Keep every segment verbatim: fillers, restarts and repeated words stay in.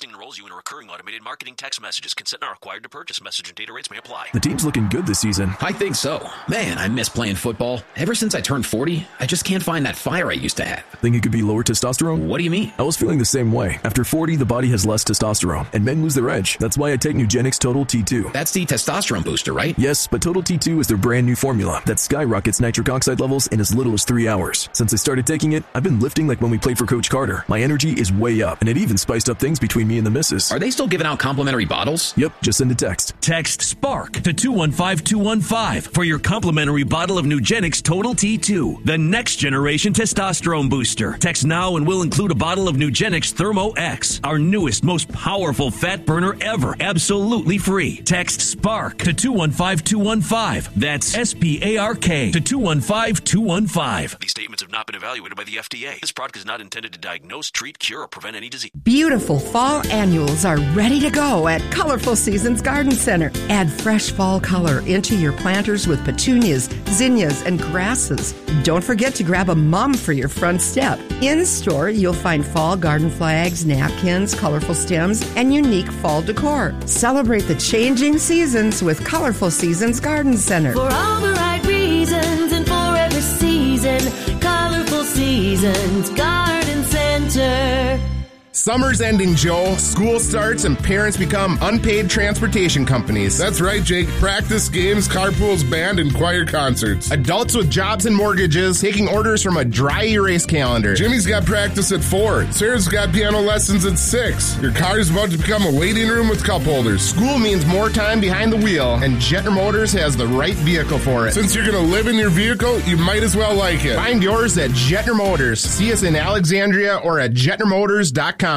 Texting enrolls you in a recurring automated marketing text messages. Consent not required to purchase. Message and data rates may apply. The team's looking good this season. I think so. Man, I miss playing football. Ever since I turned forty, I just can't find that fire I used to have. Think it could be lower testosterone? What do you mean? I was feeling the same way. After forty, the body has less testosterone, and men lose their edge. That's why I take Nugenix Total T two. That's the testosterone booster, right? Yes, but Total T two is their brand new formula that skyrockets nitric oxide levels in as little as three hours. Since I started taking it, I've been lifting like when we played for Coach Carter. My energy is way up, and it even spiced up things between me and the missus. Are they still giving out complimentary bottles? Yep, just send a text. Text SPARK to two one five two one five for your complimentary bottle of Nugenix Total T two, the next generation testosterone booster. Text now and we'll include a bottle of Nugenix Thermo X, our newest, most powerful fat burner ever, absolutely free. Text SPARK to two one five two one five. That's S P A R K to two one five two one five. These statements have not been evaluated by the F D A. This product is not intended to diagnose, treat, cure, or prevent any disease. Beautiful fall annuals are ready to go at Colorful Seasons Garden Center. Add fresh fall color into your planters with petunias, zinnias, and grasses. Don't forget to grab a mum for your front step. In store, you'll find fall garden flags, napkins, colorful stems, and unique fall decor. Celebrate the changing seasons with Colorful Seasons Garden Center. For all the right reasons and for every season, Colorful Seasons Garden Center. Summer's ending, Joe. School starts and parents become unpaid transportation companies. That's right, Jake. Practice, games, carpools, band, and choir concerts. Adults with jobs and mortgages taking orders from a dry erase calendar. Jimmy's got practice at four. Sarah's got piano lessons at six. Your car's about to become a waiting room with cup holders. School means more time behind the wheel, and Jetner Motors has the right vehicle for it. Since you're going to live in your vehicle, you might as well like it. Find yours at Jetner Motors. See us in Alexandria or at jetner motors dot com.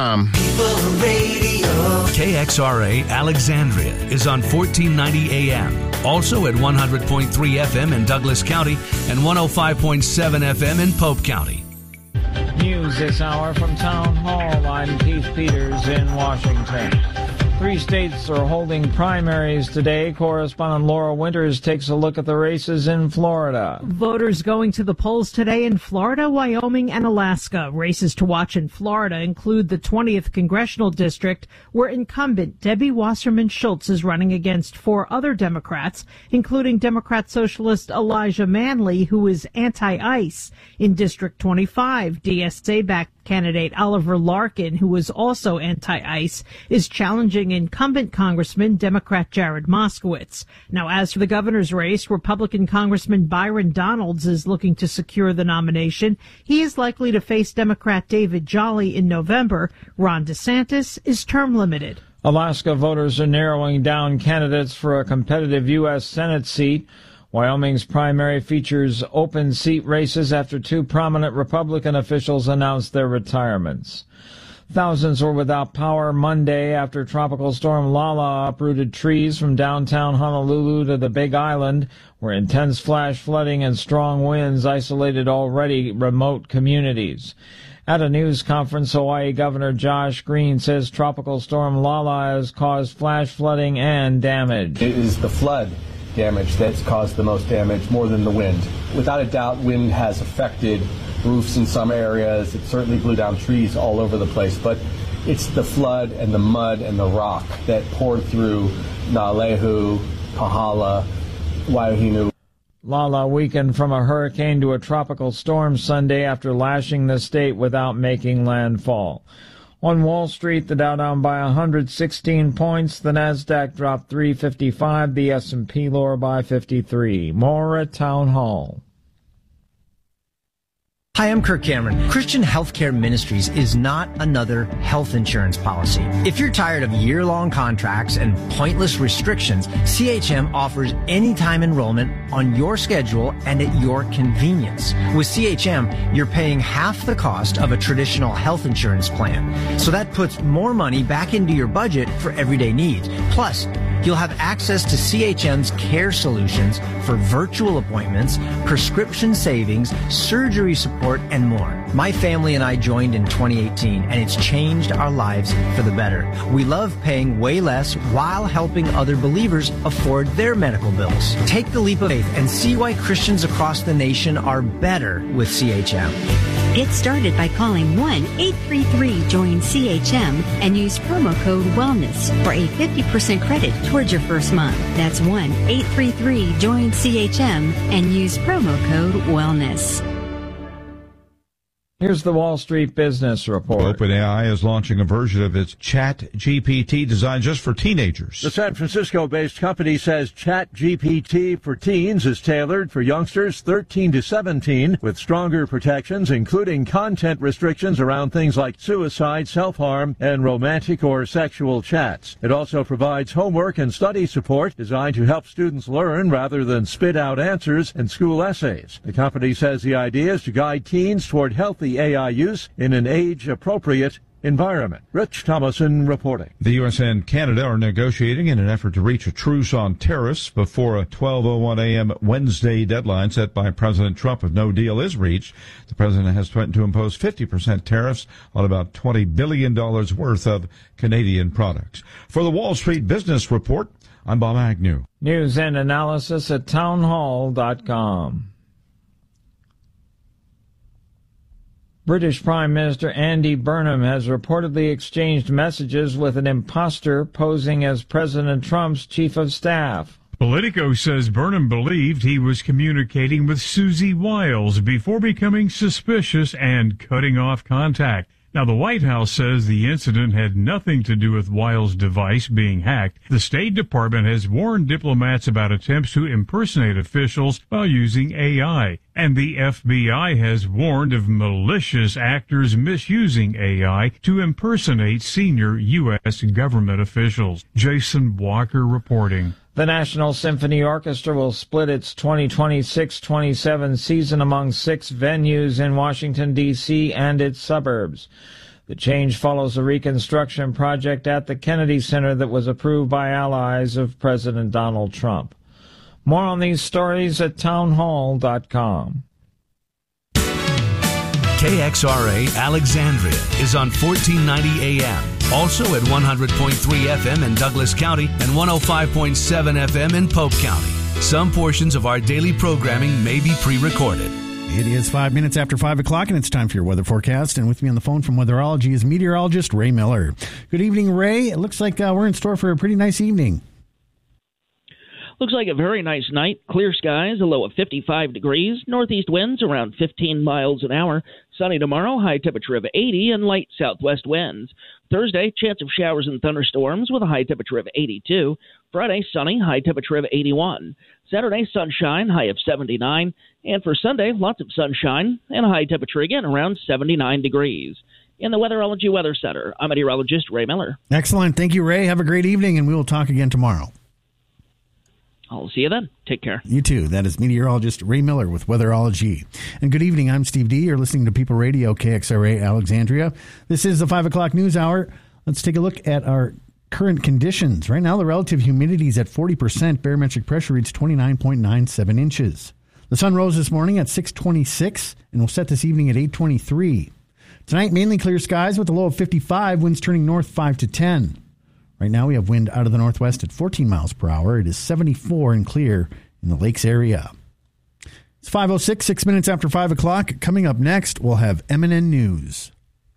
K X R A Alexandria is on fourteen ninety A M. Also at one hundred point three F M in Douglas County and one oh five point seven F M in Pope County. News this hour from Town Hall. I'm Keith Peters in Washington. Three states are holding primaries today. Correspondent Laura Winters takes a look at the races in Florida. Voters going to the polls today in Florida, Wyoming, and Alaska. Races to watch in Florida include the twentieth Congressional District, where incumbent Debbie Wasserman Schultz is running against four other Democrats, including Democrat Socialist Elijah Manley, who is anti-ICE. In District twenty-five, D S A-backed candidate Oliver Larkin, who is also anti-ICE, is challenging incumbent Congressman Democrat Jared Moskowitz. Now, as for the governor's race, Republican Congressman Byron Donalds is looking to secure the nomination. He is likely to face Democrat David Jolly in November. Ron DeSantis is term limited. Alaska voters are narrowing down candidates for a competitive U S Senate seat. Wyoming's primary features open seat races after two prominent Republican officials announced their retirements. Thousands were without power Monday after Tropical Storm Lala uprooted trees from downtown Honolulu to the Big Island, where intense flash flooding and strong winds isolated already remote communities. At a news conference, Hawaii Governor Josh Green says Tropical Storm Lala has caused flash flooding and damage. It is the flood damage that's caused the most damage, more than the wind. Without a doubt, wind has affected roofs in some areas. It certainly blew down trees all over the place, but it's the flood and the mud and the rock that poured through Naalehu, Pahala, Waihinu. Lala weakened from a hurricane to a tropical storm Sunday after lashing the state without making landfall. On Wall Street, the Dow down by one hundred sixteen points, the Nasdaq dropped three fifty-five, the S and P lower by fifty-three. More at Town Hall. Hi, I'm Kirk Cameron. Christian Healthcare Ministries is not another health insurance policy. If you're tired of year-long contracts and pointless restrictions, C H M offers anytime enrollment on your schedule and at your convenience. With C H M, you're paying half the cost of a traditional health insurance plan. So that puts more money back into your budget for everyday needs. Plus, you'll have access to C H M's care solutions for virtual appointments, prescription savings, surgery support, and more. My family and I joined in twenty eighteen, and it's changed our lives for the better. We love paying way less while helping other believers afford their medical bills. Take the leap of faith and see why Christians across the nation are better with C H M. Get started by calling one eight three three join C H M and use promo code WELLNESS for a fifty percent credit towards your first month. That's one eight three three join C H M and use promo code WELLNESS. Here's the Wall Street Business Report. OpenAI is launching a version of its ChatGPT designed just for teenagers. The San Francisco-based company says ChatGPT for teens is tailored for youngsters thirteen to seventeen with stronger protections, including content restrictions around things like suicide, self-harm, and romantic or sexual chats. It also provides homework and study support designed to help students learn rather than spit out answers in school essays. The company says the idea is to guide teens toward healthy A I use in an age-appropriate environment. Rich Thomason reporting. The U S and Canada are negotiating in an effort to reach a truce on tariffs before a twelve oh one a.m. Wednesday deadline set by President Trump. If no deal is reached, the president has threatened to impose fifty percent tariffs on about twenty billion dollars worth of Canadian products. For the Wall Street Business Report, I'm Bob Agnew. News and analysis at townhall dot com. British Prime Minister Andy Burnham has reportedly exchanged messages with an imposter posing as President Trump's chief of staff. Politico says Burnham believed he was communicating with Susie Wiles before becoming suspicious and cutting off contact. Now, the White House says the incident had nothing to do with Wiles' device being hacked. The State Department has warned diplomats about attempts to impersonate officials while using A I. And the F B I has warned of malicious actors misusing A I to impersonate senior U S government officials. Jason Walker reporting. The National Symphony Orchestra will split its twenty twenty-six twenty-seven season among six venues in Washington, D C and its suburbs. The change follows a reconstruction project at the Kennedy Center that was approved by allies of President Donald Trump. More on these stories at townhall dot com. K X R A Alexandria is on fourteen ninety A M. Also at one hundred point three F M in Douglas County and one oh five point seven F M in Pope County. Some portions of our daily programming may be pre-recorded. It is five minutes after five o'clock, and it's time for your weather forecast. And with me on the phone from Weatherology is meteorologist Ray Miller. Good evening, Ray. It looks like uh, we're in store for a pretty nice evening. Looks like a very nice night. Clear skies, a low of fifty-five degrees. Northeast winds around fifteen miles an hour. Sunny tomorrow, high temperature of eighty and light southwest winds. Thursday, chance of showers and thunderstorms with a high temperature of eighty-two. Friday, sunny, high temperature of eighty-one. Saturday, sunshine, high of seventy-nine. And for Sunday, lots of sunshine and a high temperature again around seventy-nine degrees. In the Weatherology Weather Center, I'm meteorologist Ray Miller. Excellent. Thank you, Ray. Have a great evening, and we will talk again tomorrow. I'll see you then. Take care. You too. That is meteorologist Ray Miller with Weatherology. And good evening. I'm Steve D. You're listening to People Radio, K X R A Alexandria. This is the five o'clock news hour. Let's take a look at our current conditions. Right now, the relative humidity is at forty percent. Barometric pressure reached twenty-nine point nine seven inches. The sun rose this morning at six twenty-six and will set this evening at eight twenty-three. Tonight, mainly clear skies with a low of fifty-five, winds turning north five to ten. Right now, we have wind out of the northwest at fourteen miles per hour. It is seventy-four and clear in the lakes area. It's five oh six, six minutes after five o'clock. Coming up next, we'll have M N N News.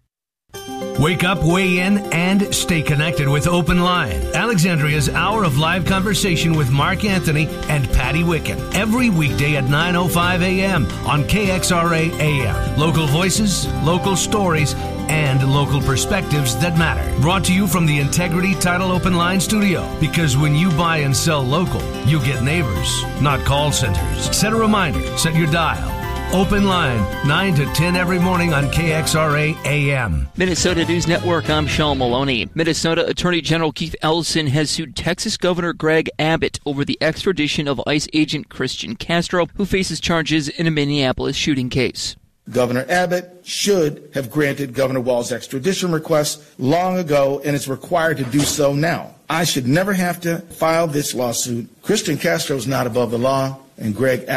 Wake up, weigh in, and stay connected with Open Line, Alexandria's hour of live conversation with Mark Anthony and Patty Wicken. Every weekday at nine oh five A M on K X R A A M. Local voices, local stories, and local perspectives that matter. Brought to you from the Integrity Title Open Line studio. Because when you buy and sell local, you get neighbors, not call centers. Set a reminder, set your dial. Open Line, nine to ten every morning on K X R A A M. Minnesota News Network, I'm Sean Maloney. Minnesota Attorney General Keith Ellison has sued Texas Governor Greg Abbott over the extradition of ICE agent Christian Castro, who faces charges in a Minneapolis shooting case. Governor Abbott should have granted Governor Walz's extradition request long ago and is required to do so now. I should never have to file this lawsuit. Christian Castro is not above the law, and Greg Abbott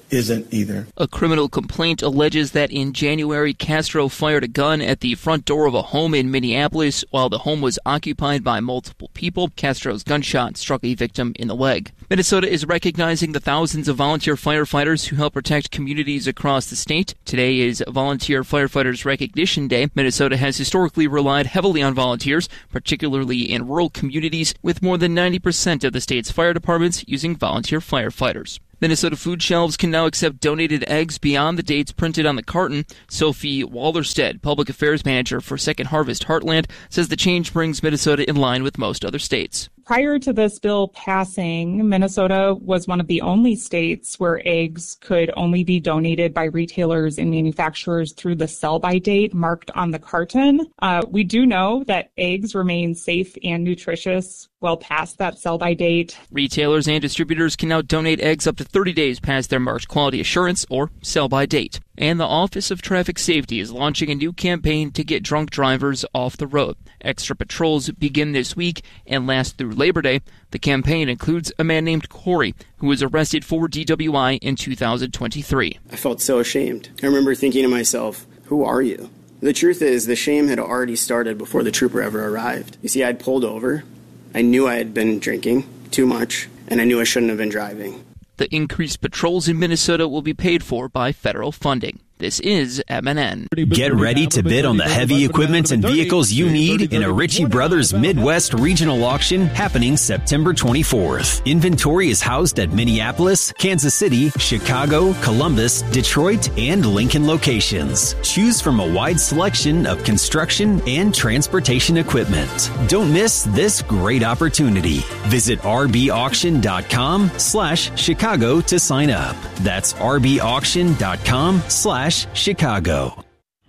isn't either. A criminal complaint alleges that in January, Castro fired a gun at the front door of a home in Minneapolis while the home was occupied by multiple people. Castro's gunshot struck a victim in the leg. Minnesota is recognizing the thousands of volunteer firefighters who help protect communities across the state. Today is Volunteer Firefighters Recognition Day. Minnesota has historically relied heavily on volunteers, particularly in rural communities, with more than ninety percent of the state's fire departments using volunteer firefighters. Minnesota food shelves can now accept donated eggs beyond the dates printed on the carton. Sophie Wallerstedt, Public Affairs Manager for Second Harvest Heartland, says the change brings Minnesota in line with most other states. Prior to this bill passing, Minnesota was one of the only states where eggs could only be donated by retailers and manufacturers through the sell-by date marked on the carton. Uh, we do know that eggs remain safe and nutritious well past that sell-by date. Retailers and distributors can now donate eggs up to thirty days past their marked quality assurance or sell-by date. And the Office of Traffic Safety is launching a new campaign to get drunk drivers off the road. Extra patrols begin this week and last through Labor Day. The campaign includes a man named Corey, who was arrested for D W I in two thousand twenty-three. I felt so ashamed. I remember thinking to myself, who are you? The truth is, the shame had already started before the trooper ever arrived. You see, I'd pulled over. I knew I had been drinking too much, and I knew I shouldn't have been driving. The increased patrols in Minnesota will be paid for by federal funding. This is M N N. Get ready to bid on the heavy equipment and vehicles you need in a Ritchie Brothers Midwest Regional Auction happening September twenty-fourth. Inventory is housed at Minneapolis, Kansas City, Chicago, Columbus, Detroit, and Lincoln locations. Choose from a wide selection of construction and transportation equipment. Don't miss this great opportunity. Visit rbauction.com slash Chicago to sign up. That's rbauction.com slash Chicago.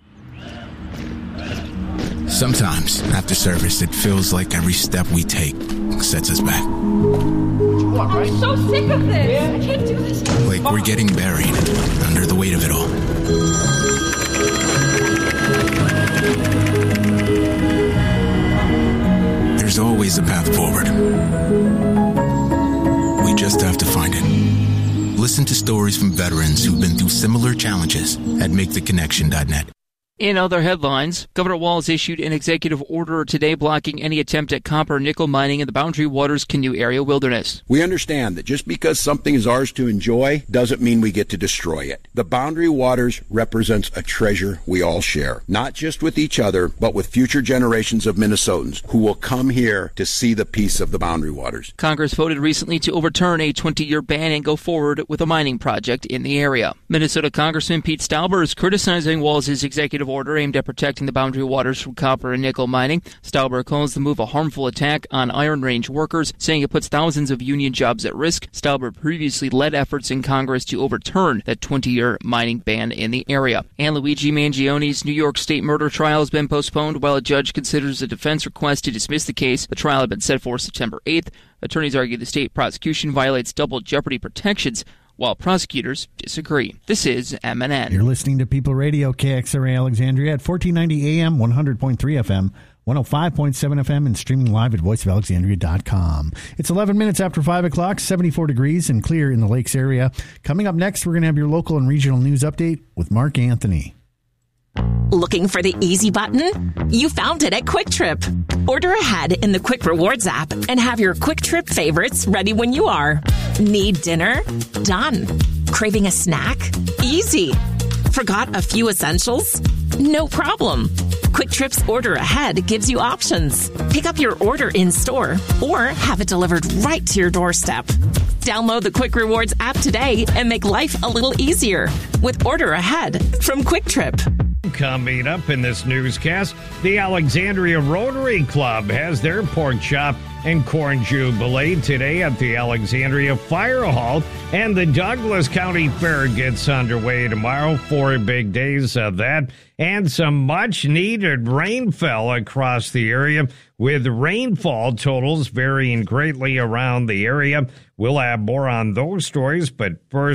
Sometimes, after service, it feels like every step we take sets us back. I'm so sick of this. I can't do this. Like we're getting buried under the weight of it all. There's always a path forward. We just have to find it. Listen to stories from veterans who've been through similar challenges at make the connection dot net. In other headlines, Governor Walz issued an executive order today blocking any attempt at copper nickel mining in the Boundary Waters Canoe Area Wilderness. We understand that just because something is ours to enjoy doesn't mean we get to destroy it. The Boundary Waters represents a treasure we all share, not just with each other, but with future generations of Minnesotans who will come here to see the peace of the Boundary Waters. Congress voted recently to overturn a twenty-year ban and go forward with a mining project in the area. Minnesota Congressman Pete Stauber is criticizing Walz's executive order aimed at protecting the Boundary Waters from copper and nickel mining. Stauber calls the move a harmful attack on Iron Range workers, saying it puts thousands of union jobs at risk. Stauber previously led efforts in Congress to overturn that twenty-year mining ban in the area. And Luigi Mangione's New York State murder trial has been postponed while a judge considers a defense request to dismiss the case. The trial had been set for September eighth. Attorneys argue the state prosecution violates double jeopardy protections, while prosecutors disagree. This is M N N. You're listening to People Radio, K X R A Alexandria at fourteen ninety A M, one hundred point three F M, one oh five point seven F M, and streaming live at voice of alexandria dot com. It's eleven minutes after five o'clock, seventy-four degrees and clear in the lakes area. Coming up next, we're going to have your local and regional news update with Mark Anthony. Looking for the easy button? You found it at Quick Trip. Order ahead in the Quick Rewards app and have your Quick Trip favorites ready when you are. Need dinner? Done. Craving a snack? Easy. Forgot a few essentials? No problem. Quick Trip's Order Ahead gives you options. Pick up your order in store or have it delivered right to your doorstep. Download the Quick Rewards app today and make life a little easier with Order Ahead from Quick Trip. Coming up in this newscast, the Alexandria Rotary Club has their pork chop and corn jubilee today at the Alexandria Fire Hall, and the Douglas County Fair gets underway tomorrow. Four big days of that, and some much-needed rain fell across the area, with rainfall totals varying greatly around the area. We'll have more on those stories, but first,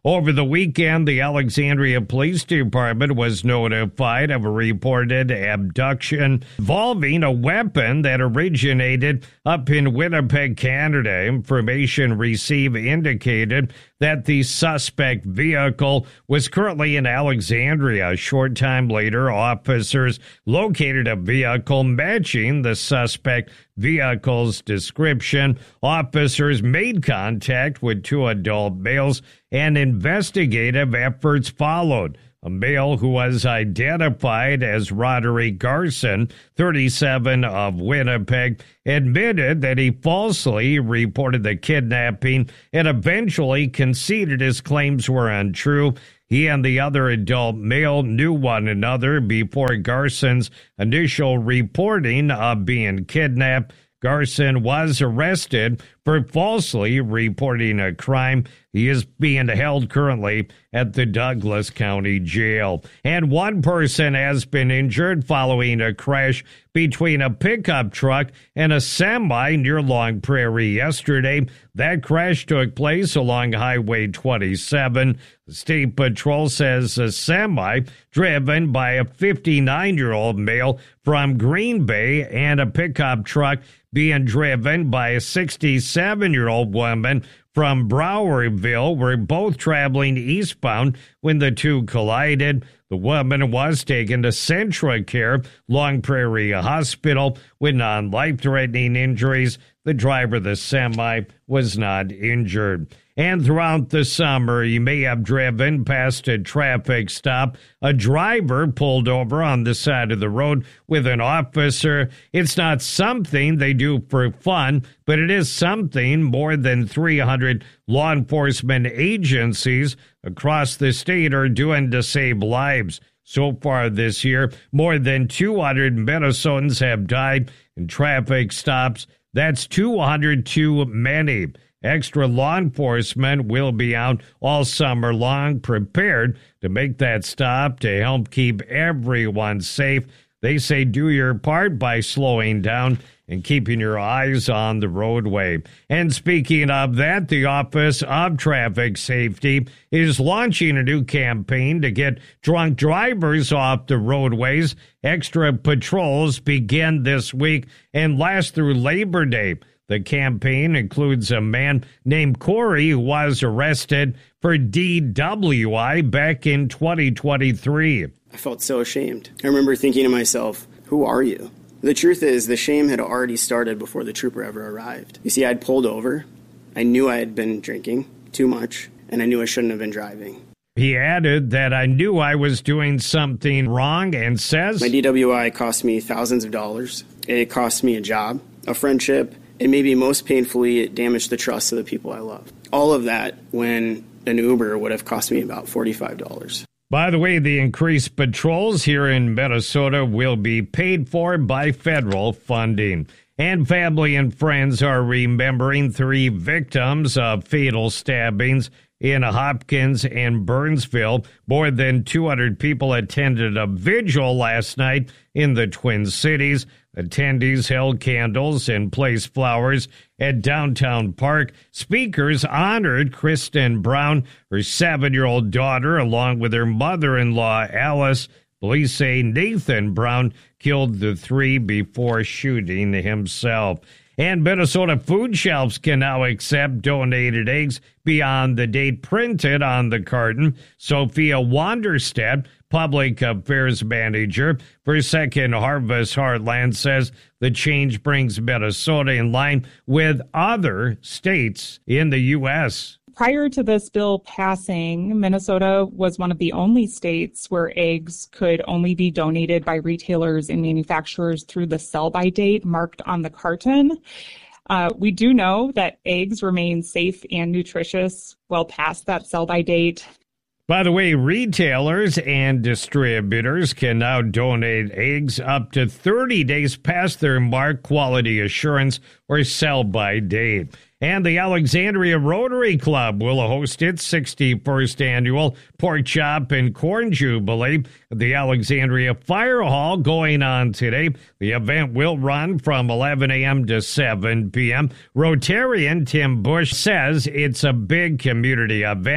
Over the weekend, the Alexandria Police Department was notified of a reported abduction involving a weapon that originated up in Winnipeg, Canada. Information received indicated that the suspect vehicle was currently in Alexandria. A short time later, officers located a vehicle matching the suspect vehicle's description. Officers made contact with two adult males, and investigative efforts followed. A male who was identified as Roderick Garson, thirty-seven, of Winnipeg, admitted that he falsely reported the kidnapping and eventually conceded his claims were untrue. He and the other adult male knew one another before Garson's initial reporting of being kidnapped. Garson was arrested for falsely reporting a crime. He is being held currently at the Douglas County Jail. And one person has been injured following a crash between a pickup truck and a semi near Long Prairie yesterday. That crash took place along Highway twenty-seven. The State Patrol says a semi driven by a fifty-nine-year-old male from Green Bay and a pickup truck being driven by a sixty-seven-year-old woman from Browerville were both traveling eastbound when the two collided. The woman was taken to CentraCare Long Prairie Hospital with non-life-threatening injuries. The driver of the semi was not injured. And throughout the summer, you may have driven past a traffic stop. A driver pulled over on the side of the road with an officer. It's not something they do for fun, but it is something more than three hundred law enforcement agencies across the state are doing to save lives. So far this year, more than two hundred Minnesotans have died in traffic stops. That's two hundred too many. Extra law enforcement will be out all summer long, prepared to make that stop to help keep everyone safe. They say do your part by slowing down and keeping your eyes on the roadway. And speaking of that, the Office of Traffic Safety is launching a new campaign to get drunk drivers off the roadways. Extra patrols begin this week and last through Labor Day. The campaign includes a man named Corey who was arrested for D W I back in twenty twenty-three. I felt so ashamed. I remember thinking to myself, who are you? The truth is, the shame had already started before the trooper ever arrived. You see, I'd pulled over. I knew I had been drinking too much, and I knew I shouldn't have been driving. He added that I knew I was doing something wrong and says, my D W I cost me thousands of dollars. It cost me a job, a friendship, and maybe most painfully, it damaged the trust of the people I love. All of that when an Uber would have cost me about forty-five dollars. By the way, the increased patrols here in Minnesota will be paid for by federal funding. And family and friends are remembering three victims of fatal stabbings in Hopkins and Burnsville. More than two hundred people attended a vigil last night in the Twin Cities. Attendees held candles and placed flowers at Downtown Park. Speakers honored Kristen Brown, her seven-year-old daughter, along with her mother-in-law, Alice. Police say Nathan Brown killed the three before shooting himself. And Minnesota food shelves can now accept donated eggs beyond the date printed on the carton. Sophia Wanderstedt, Public Affairs Manager for Second Harvest Heartland, says the change brings Minnesota in line with other states in the U S Prior to this bill passing, Minnesota was one of the only states where eggs could only be donated by retailers and manufacturers through the sell-by date marked on the carton. Uh, we do know that eggs remain safe and nutritious well past that sell-by date. By the way, retailers and distributors can now donate eggs up to thirty days past their mark quality assurance or sell-by date. And the Alexandria Rotary Club will host its sixty-first annual Pork Chop and Corn Jubilee at the Alexandria Fire Hall going on today. The event will run from eleven a.m. to seven p.m. Rotarian Tim Bush says it's a big community event.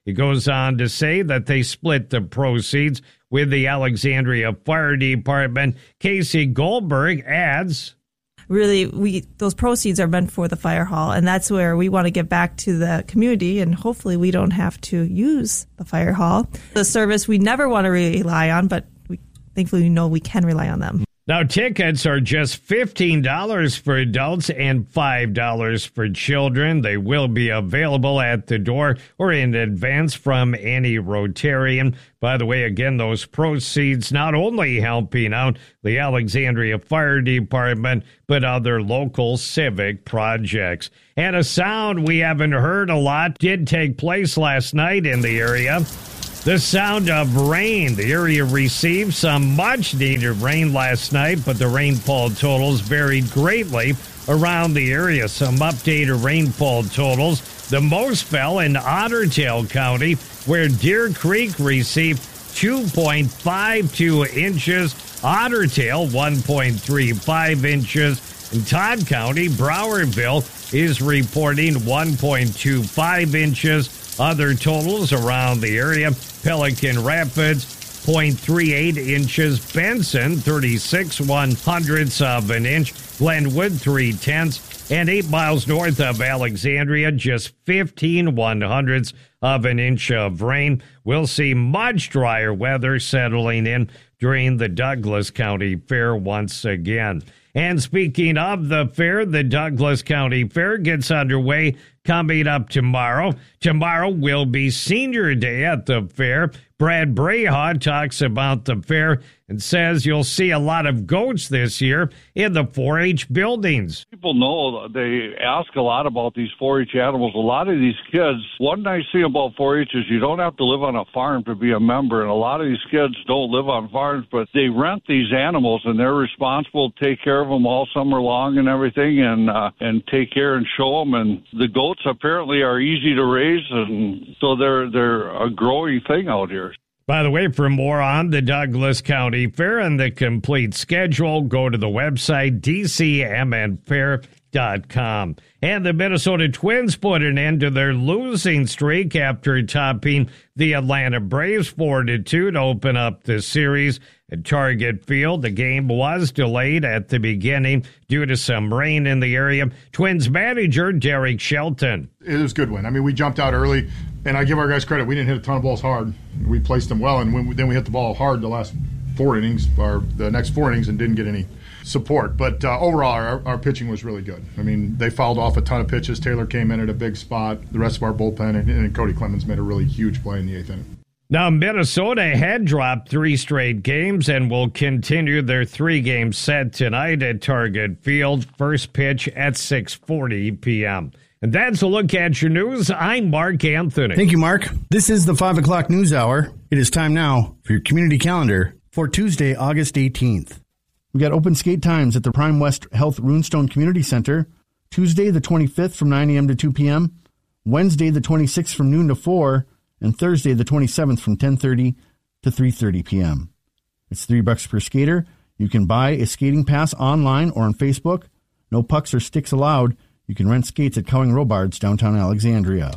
He goes on to say that they split the proceeds with the Alexandria Fire Department. Casey Goldberg adds, really, we those proceeds are meant for the fire hall, and that's where we want to give back to the community, and hopefully we don't have to use the fire hall. The service we never want to rely on, but we, thankfully we know we can rely on them. Now, tickets are just fifteen dollars for adults and five dollars for children. They will be available at the door or in advance from any Rotarian. By the way, again, those proceeds not only helping out the Alexandria Fire Department, but other local civic projects. And a sound we haven't heard a lot did take place last night in the area. The sound of rain. The area received some much-needed rain last night, but the rainfall totals varied greatly around the area. Some updated rainfall totals. The most fell in Otter Tail County, where Deer Creek received two point five two inches, Otter Tail one point three five inches. In Todd County, Browerville is reporting one point two five inches. Other totals around the area, Pelican Rapids, zero point three eight inches. Benson, thirty-six one hundredths of an inch. Glenwood, three tenths. And eight miles north of Alexandria, just fifteen one hundredths of an inch of rain. We'll see much drier weather settling in during the Douglas County Fair once again. And speaking of the fair, the Douglas County Fair gets underway coming up tomorrow. Tomorrow will be Senior Day at the fair. Brad Breha talks about the fair and says you'll see a lot of goats this year in the four H buildings. People know, they ask a lot about these four H animals. A lot of these kids, one nice thing about four H is you don't have to live on a farm to be a member, and a lot of these kids don't live on farms, but they rent these animals, and they're responsible to take care of them all summer long and everything, and uh, and take care and show them. And the goats apparently are easy to raise, and so they're they're a growing thing out here. By the way, for more on the Douglas County Fair and the complete schedule, go to the website d c m n fair dot com. And the Minnesota Twins put an end to their losing streak after topping the Atlanta Braves four to two to open up the series at Target Field. The game was delayed at the beginning due to some rain in the area. Twins manager Derek Shelton. It was a good win. I mean, we jumped out early, and I give our guys credit. We didn't hit a ton of balls hard. We placed them well, and when we, then we hit the ball hard the last four innings, or the next four innings, and didn't get any support. But uh, overall, our, our pitching was really good. I mean, they fouled off a ton of pitches. Taylor came in at a big spot. The rest of our bullpen, and, and Cody Clemens made a really huge play in the eighth inning. Now, Minnesota had dropped three straight games and will continue their three-game set tonight at Target Field. First pitch at six forty p.m. And that's a look at your news. I'm Mark Anthony. Thank you, Mark. This is the five o'clock News Hour. It is time now for your community calendar for Tuesday, August eighteenth. We got open skate times at the Prime West Health Runestone Community Center. Tuesday, the twenty-fifth from nine a.m. to two p.m. Wednesday, the twenty-sixth from noon to four. And Thursday, the twenty-seventh from ten thirty to three thirty p.m. It's three bucks per skater. You can buy a skating pass online or on Facebook. No pucks or sticks allowed. You can rent skates at Cowing Robards, downtown Alexandria.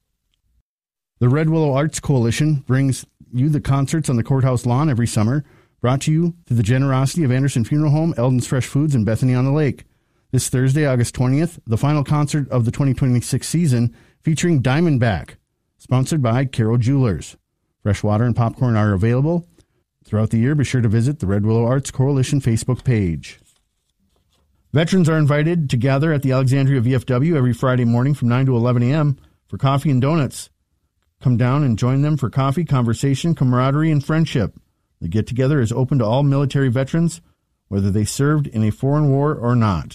The Red Willow Arts Coalition brings you the concerts on the courthouse lawn every summer, brought to you through the generosity of Anderson Funeral Home, Eldon's Fresh Foods, and Bethany on the Lake. This Thursday, August twentieth, the final concert of the twenty twenty-six season, featuring Diamondback, sponsored by Carol Jewelers. Fresh water and popcorn are available. Throughout the year, be sure to visit the Red Willow Arts Coalition Facebook page. Veterans are invited to gather at the Alexandria V F W every Friday morning from nine to eleven a.m. for coffee and donuts. Come down and join them for coffee, conversation, camaraderie, and friendship. The get-together is open to all military veterans, whether they served in a foreign war or not.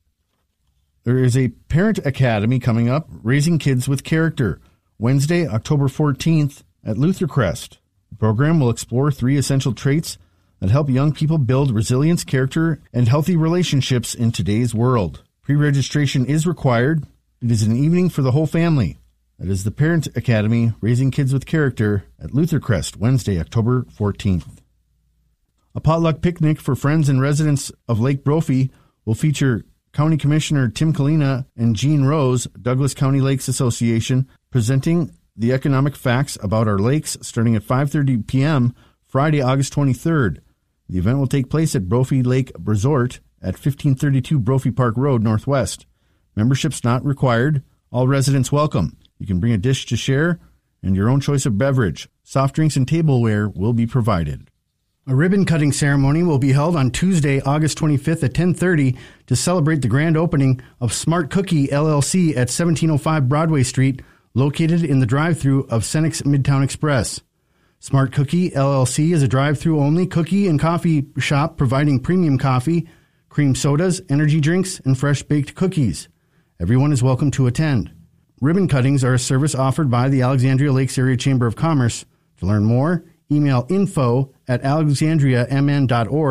There is a parent academy coming up, Raising Kids with Character, Wednesday, October fourteenth at Luther Crest. The program will explore three essential traits that help young people build resilience, character, and healthy relationships in today's world. Pre-registration is required. It is an evening for the whole family. That is the Parent Academy, Raising Kids with Character at Luther Crest, Wednesday, October fourteenth. A potluck picnic for friends and residents of Lake Brophy will feature County Commissioner Tim Kalina and Jean Rose, Douglas County Lakes Association, presenting the economic facts about our lakes starting at five thirty p.m. Friday, August twenty-third. The event will take place at Brophy Lake Resort at fifteen thirty-two Brophy Park Road, Northwest. Membership's not required. All residents welcome. You can bring a dish to share and your own choice of beverage. Soft drinks and tableware will be provided. A ribbon-cutting ceremony will be held on Tuesday, August twenty-fifth at ten thirty to celebrate the grand opening of Smart Cookie, L L C at seventeen oh five Broadway Street, located in the drive-thru of Senex Midtown Express. Smart Cookie, L L C is a drive-thru only cookie and coffee shop providing premium coffee, cream sodas, energy drinks, and fresh-baked cookies. Everyone is welcome to attend. Ribbon cuttings are a service offered by the Alexandria Lakes Area Chamber of Commerce. To learn more, email info at alexandria m n dot org